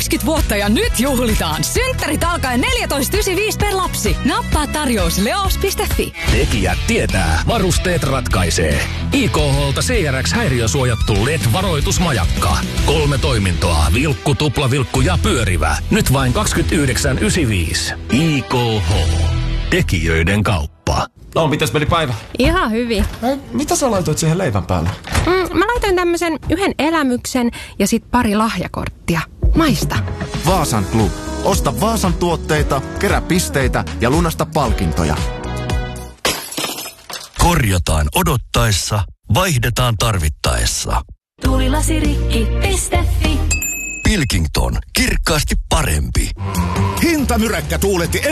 20 vuotta ja nyt juhlitaan. Synttärit alkaen 14,95 per lapsi. Nappaa tarjous leos.fi. Tekijät tietää. Varusteet ratkaisee. IKH:lta CRX-häiriösuojattu LED-varoitusmajakka. 3 toimintoa. Vilkku, tuplavilkku ja pyörivä. Nyt vain 29,95. IKH. Tekijöiden kauppa. No, mitäs meni päivä? Ihan hyvin. Mitä sä laitoit siihen leivän päälle? Mä laitoin tämmöisen yhden elämyksen ja sit pari lahjakorttia. Maista. Vaasan Club. Osta Vaasan tuotteita, kerää pisteitä ja lunasta palkintoja. Korjataan odottaessa, vaihdetaan tarvittaessa. Tuulilasirikki.fi. Pilkington. Kirkkaasti parempi. Hintamyräkkä tuuletti